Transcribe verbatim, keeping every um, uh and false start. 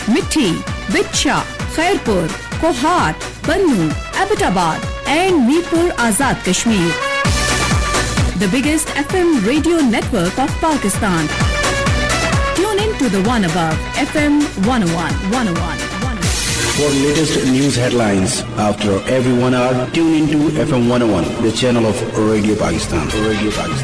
Mithi, Vicha, Khairpur, Kohat, Bannu, Abbottabad and Mirpur Azad Kashmir. The biggest F M radio network of Pakistan. Tune in to the one above F M one oh one, one oh one, one oh one. For latest news headlines after every one hour, tune into F M one oh one, the channel of Radio Pakistan. Radio Pakistan.